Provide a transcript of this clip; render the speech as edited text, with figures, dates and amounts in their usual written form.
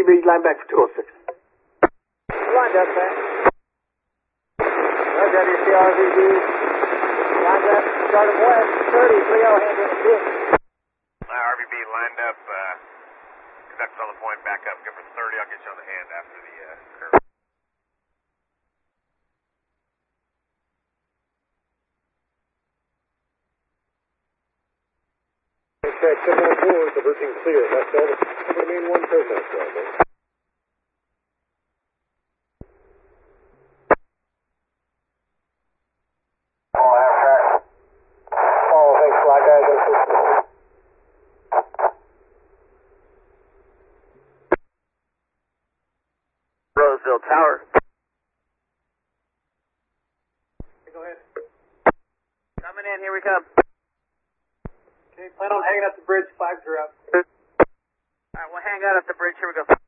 RVB, line back for 206. Lined up, man. WCRVB, lined up, starting west, 30, 30, handling the field. RVB lined up, conductor's on the point, back up, give for 30, I'll get you on the hand after the curve. Okay, come on board, diverging clear, that's all, cover main 1 protest driver. Roseville Tower. Go ahead. Coming in, here we come. Okay, plan on hanging up the bridge, flags are up. Alright, we'll hang out at the bridge, here we go.